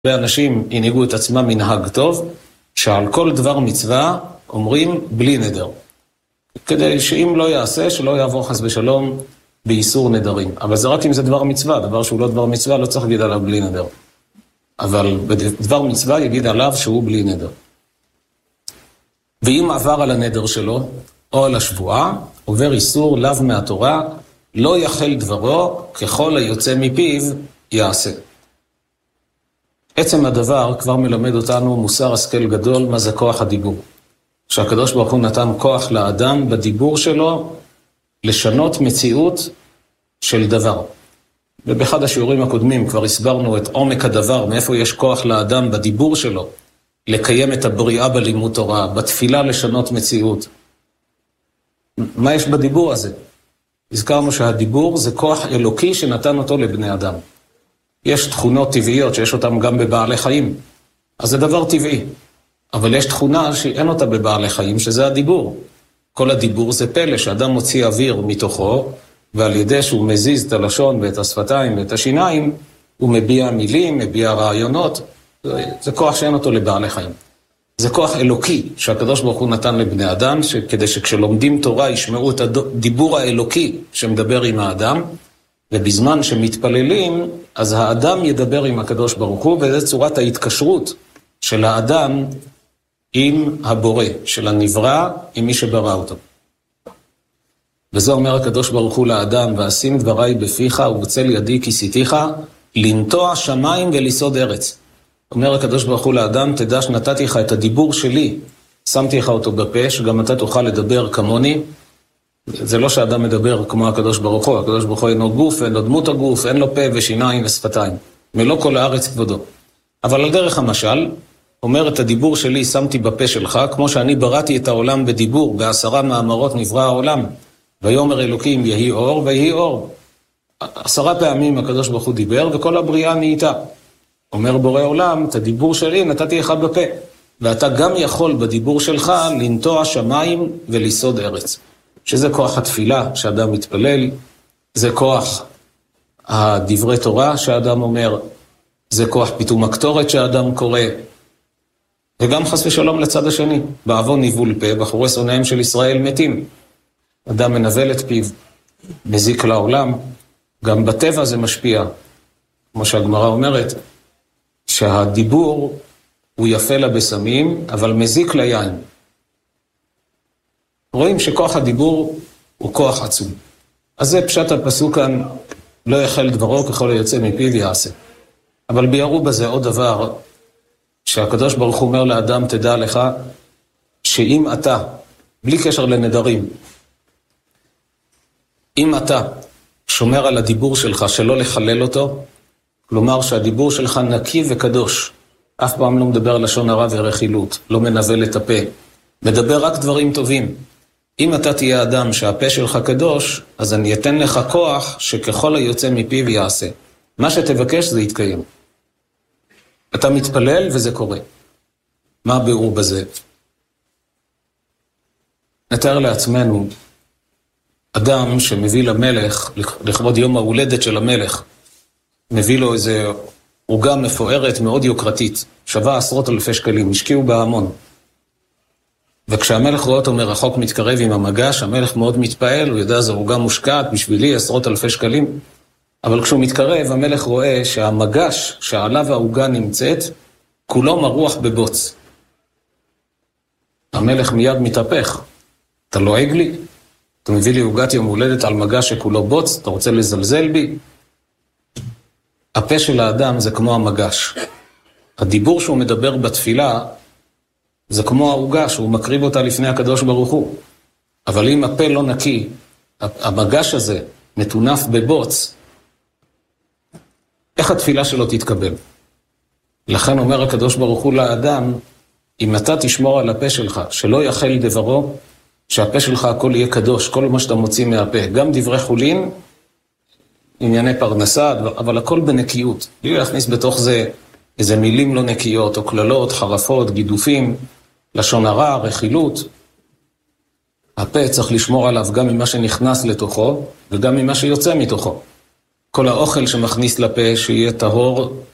הרבה אנשים ינהגו את עצמם מנהג טוב, שעל כל דבר מצווה אומרים בלי נדר. כדי שאם לא יעשה, שלא יעבור חס ושלום באיסור נדרים. אבל זה רק אם זה דבר מצווה, דבר שהוא לא דבר מצווה, לא צריך להגיד עליו בלי נדר. אבל בדבר מצווה יגיד עליו שהוא בלי נדר. ואם עבר על הנדר שלו, או על השבועה, עובר איסור לאו מהתורה, לא יחל דברו, ככל היוצא מפיו יעשה. עצם הדבר כבר מלמד אותנו מוסר השכל גדול, מה זה כוח הדיבור. שהקדוש ברוך הוא נתן כוח לאדם בדיבור שלו, לשנות מציאות של דבר. ובאחד השיעורים הקודמים כבר הסברנו את עומק הדבר, מאיפה יש כוח לאדם בדיבור שלו, לקיים את הבריאה בלימוד תורה, בתפילה לשנות מציאות. מה יש בדיבור הזה? הזכרנו שהדיבור זה כוח אלוקי שנתן אותו לבני אדם. יש תכונות טבעיות שיש אותן גם בבעלי חיים, אז זה דבר טבעי. אבל יש תכונה שאין אותה בבעלי חיים, שזה הדיבור. כל הדיבור זה פלא, שאדם מוציא אוויר מתוכו, ועל ידי שהוא מזיז את הלשון ואת השפתיים ואת השיניים, הוא מביע מילים, מביע רעיונות. זה כוח שאין אותו לבעלי חיים. זה כוח אלוקי שהקדוש ברוך הוא נתן לבני אדם, כדי שכשלומדים תורה ישמעו את הדיבור האלוקי שמדבר עם האדם, ובזמן שמתפללים, אז האדם ידבר עם הקדוש ברוך הוא, וזו צורת ההתקשרות של האדם עם הבורא, של הנברא, עם מי שברא אותו. וזה אומר הקדוש ברוך הוא לאדם, ואשים דבריי בפיך ובצל ידי כיסיתיך, לנטוע שמיים וליסוד ארץ. אומר הקדוש ברוך הוא לאדם, תדע שנתתי לך את הדיבור שלי, שמתי לך אותו בפה, שגם אתה תוכל לדבר כמוני. זה לא שאדם מדבר כמו הקדוש ברוך הוא, הקדוש ברוך הוא אין לו גוף, אין לו דמות הגוף, אין לו פה ושיניים ושפתיים. מלוא כל הארץ כבודו. אבל על דרך המשל, אומר את הדיבור שלי שמתי בפה שלך, כמו שאני בראתי את העולם בדיבור, ב10 מאמרות נברא העולם, ויאמר אלוקים יהי אור ויהי אור. 10 פעמים הקדוש ברוך הוא דיבר וכל הבריאה נהייתה. אומר בורא עולם, את הדיבור שלי נתתי לך בפה, ואתה גם יכול בדיבור שלך לנטוע שמיים וליסוד ארץ. שזה כוח התפילה שאדם מתפלל, זה כוח הדברי תורה שאדם אומר, זה כוח פיתום הקטורת שאדם קורא, וגם חס ושלום לצד השני, בעוון ניבול פה, בחורי שונאיהם של ישראל מתים. אדם מנבל את פיו, מזיק לעולם, גם בטבע זה משפיע, כמו שהגמרא אומרת, שהדיבור הוא יפה לבשמים, אבל מזיק ליין. רואים שכוח הדיבור הוא כוח עצום. אז זה פשט הפסוק כאן, לא יחל דברו ככל היוצא מפיו יעשה. אבל ביארו בזה עוד דבר, שהקדוש ברוך הוא אומר לאדם, תדע לך, שאם אתה, בלי קשר לנדרים, אם אתה שומר על הדיבור שלך שלא לחלל אותו, כלומר שהדיבור שלך נקי וקדוש, אף פעם לא מדבר לשון הרע ורכילות, לא מנבל את הפה, מדבר רק דברים טובים. אם אתה תהיה אדם שהפה שלך קדוש, אז אני אתן לך כוח שככל היוצא מפיו יעשה. מה שתבקש זה יתקיים. אתה מתפלל וזה קורה. מה הביאור בזה? נתאר לעצמנו אדם שמביא למלך, לכבוד יום ההולדת של המלך, מביא לו איזה עוגה מפוארת מאוד יוקרתית, שווה 10,000 שקלים, השקיעו בהמון. וכשהמלך רואה אותו מרחוק מתקרב עם המגש, המלך מאוד מתפעל, הוא יודע, זו עוגה מושקעת, בשבילי 10,000 שקלים. אבל כשהוא מתקרב, המלך רואה שהמגש שעליו העוגה נמצאת, כולו מרוח בבוץ. המלך מיד מתהפך. אתה לועג לי? אתה מביא לי עוגת יום הולדת על מגש שכולו בוץ? אתה רוצה לזלזל בי? הפה של האדם זה כמו המגש. הדיבור שהוא מדבר בתפילה, זה כמו העוגה שהוא מקריב אותה לפני הקדוש ברוך הוא. אבל אם הפה לא נקי, המגש הזה מטונף בבוץ, איך התפילה שלו תתקבל? לכן אומר הקדוש ברוך הוא לאדם, אם אתה תשמור על הפה שלך, שלא יחל דברו, שהפה שלך הכל יהיה קדוש, כל מה שאתה מוציא מהפה, גם דברי חולין, ענייני פרנסה, אבל הכל בנקיות. בלי להכניס בתוך זה איזה מילים לא נקיות, או כללות, חרפות, גידופים, לשון הרע, רכילות. הפה צריך לשמור עליו גם ממה שנכנס לתוכו, וגם ממה שיוצא מתוכו. כל האוכל שמכניס לפה שיהיה טהור